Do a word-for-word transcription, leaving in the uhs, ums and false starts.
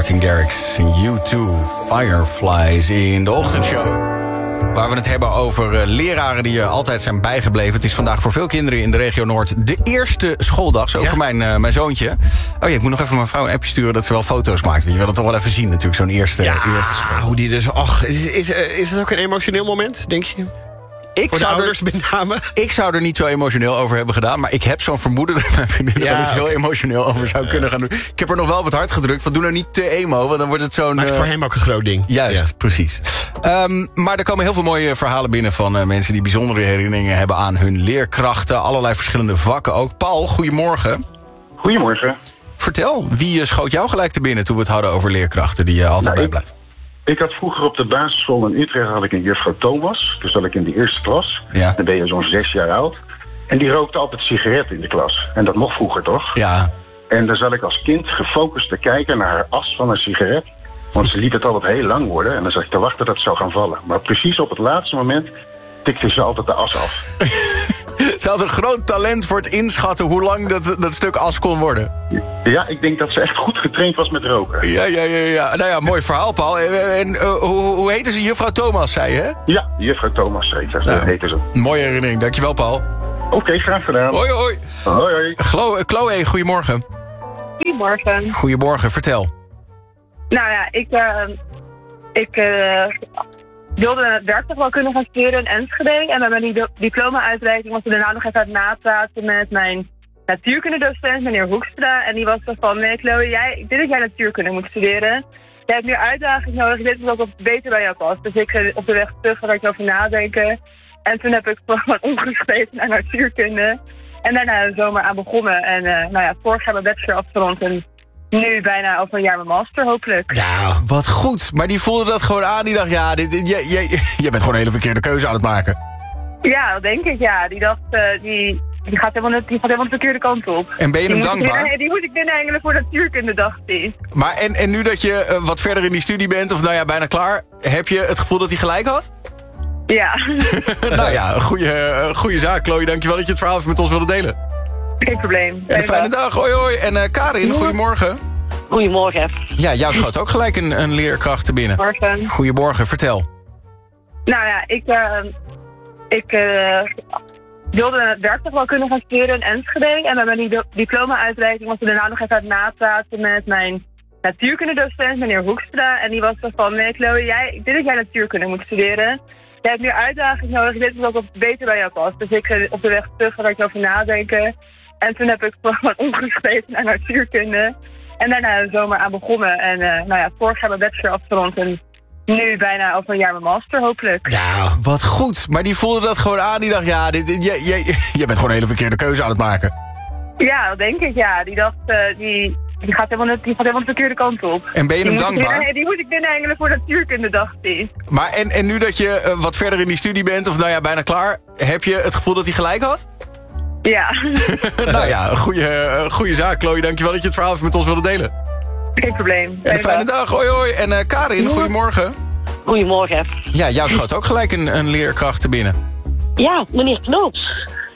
Martin Garrix en U twee, Fireflies in de ochtendshow. Waar we het hebben over uh, leraren die uh, altijd zijn bijgebleven. Het is vandaag voor veel kinderen in de regio Noord de eerste schooldag. Zo ja. voor mijn, uh, mijn zoontje. Oh ja, ik moet nog even mijn vrouw een appje sturen dat ze wel foto's maakt. Je wil het toch wel even zien natuurlijk, zo'n eerste, ja, eerste school. Hoe die dus, ach, is, is, is het ook een emotioneel moment, denk je? Ik Voor de zou ouders er, met name. Ik zou er niet zo emotioneel over hebben gedaan. Maar ik heb zo'n vermoeden dat mijn vriendin er Ja, wel eens heel okay. emotioneel over zou kunnen gaan doen. Ik heb er nog wel op het hart gedrukt. Van doe nou niet te emo, want dan wordt het zo'n... Maakt uh, voor hem ook een groot ding. Juist, ja. precies. Um, maar er komen heel veel mooie verhalen binnen van uh, mensen die bijzondere herinneringen hebben aan hun leerkrachten. Allerlei verschillende vakken ook. Paul, goedemorgen. Goedemorgen. Vertel, wie uh, schoot jou gelijk te binnen toen we het hadden over leerkrachten die uh, altijd nou, bijblijven? Ik had vroeger op de basisschool in Utrecht had ik een juffrouw Thomas. Dus zat ik in de eerste klas. Ja. Dan ben je zo'n zes jaar oud. En die rookte altijd sigaretten in de klas. En dat mocht vroeger toch? Ja. En dan zat ik als kind gefocust te kijken naar haar as van een sigaret. Want ze liet het altijd heel lang worden. En dan zat ik te wachten dat het zou gaan vallen. Maar precies op het laatste moment tikte ze altijd de as af. Ze had een groot talent voor het inschatten hoe lang dat, dat stuk as kon worden. Ja, ik denk dat ze echt goed getraind was met roken. Ja, ja, ja, ja. Nou ja, mooi verhaal, Paul. En, en uh, hoe, hoe heette ze? Juffrouw Thomas, zei je, hè? Ja, juffrouw Thomas heette nou, heette ze. Mooie herinnering. Dankjewel, Paul. Oké, okay, graag gedaan. Hoi, hoi. Hoi, hoi. Chloe, Chloe, goedemorgen. Goedemorgen. Goedemorgen, vertel. Nou ja, ik, uh, ik uh, wilde het werk toch wel kunnen gaan studeren in Enschede. En bij mijn diploma-uitreiking was er daarna nog even aan het napraten met mijn natuurkundedocent, meneer Hoekstra. En die was er van, nee Chloe, jij, ik denk dat jij natuurkunde moet studeren. Jij hebt meer uitdaging nodig, dit is ook wat beter bij jou past. Dus ik uh, op de weg terug ga ik over nadenken. En toen heb ik gewoon omgeschreven naar natuurkunde. En daarna de zomer aan begonnen. En uh, nou ja, vorig jaar mijn bachelor afgerond. En nu bijna over een jaar mijn master, hopelijk. Ja, wat goed. Maar die voelde dat gewoon aan. Die dacht, ja, dit, dit, je, je, je bent gewoon een hele verkeerde keuze aan het maken. Ja, dat denk ik, ja. Die dacht, uh, die, die, gaat helemaal, die gaat helemaal de verkeerde kant op. En ben je hem dankbaar? Binnen, die moet ik binnen voor natuurkunde, dacht hij. Maar en, en nu dat je uh, wat verder in die studie bent, of nou ja, bijna klaar, heb je het gevoel dat hij gelijk had? Ja. Nou ja, een goede, uh, goede zaak, Chloe. Dankjewel dat je het verhaal even met ons wilde delen. Geen probleem. En een fijne dag. Hoi, hoi. En uh, Karin, goedemorgen. Goedemorgen. Ja, jou schoot ook gelijk een, een leerkracht te binnen. Goedemorgen. Goedemorgen, vertel. Nou ja, ik, uh, ik uh, wilde het werk toch wel kunnen gaan studeren in Enschede. En bij mijn diploma-uitreiking was er daarna nog even aan het napraten met mijn natuurkundedocent, meneer Hoekstra. En die was er van, nee Chloe, jij, ik denk dat jij natuurkunde moet studeren. Jij hebt meer uitdaging nodig, dit is ook wat beter bij jou past. Dus ik uh, op de weg terug ga ik over nadenken. En toen heb ik gewoon omgeschreven naar natuurkunde. En daarna de zomer aan begonnen. En uh, nou ja, vorig jaar mijn bachelor afgerond. En nu bijna over een jaar mijn master, hopelijk. Ja, wat goed. Maar die voelde dat gewoon aan. Die dacht, ja, dit, dit, je, je, je bent gewoon een hele verkeerde keuze aan het maken. Ja, dat denk ik, ja. Die dacht, uh, die, die, gaat helemaal, die gaat helemaal de verkeerde kant op. En ben je die hem dankbaar? Binnen, die moet ik binnen voor natuurkunde, dacht hij. Maar en, en nu dat je uh, wat verder in die studie bent, of nou ja, bijna klaar, heb je het gevoel dat hij gelijk had? Ja. Nou ja, een goede, uh, goede zaak, Chloe. Dankjewel dat je het verhaal even met ons wilde delen. Geen probleem. En een fijne dag. Hoi, hoi. En uh, Karin, goedemorgen. Goedemorgen. Ja, jou schoot ook gelijk een, een leerkracht te binnen. Ja, meneer Knoops.